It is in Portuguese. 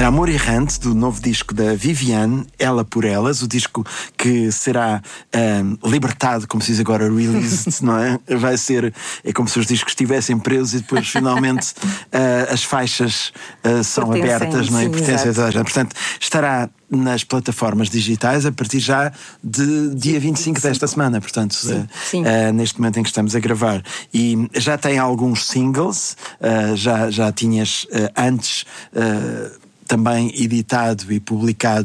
Era Amor Errante, do novo disco da Viviane, Ela por Elas, o disco que será libertado, como se diz agora, released, não é? Vai ser, é como se os discos estivessem presos e depois finalmente as faixas são abertas, não é? Pertencem a toda a gente. Portanto, estará nas plataformas digitais a partir já de dia 25 desta semana, portanto, neste momento em que estamos a gravar. E já tem alguns singles, já tinhas antes também editado e publicado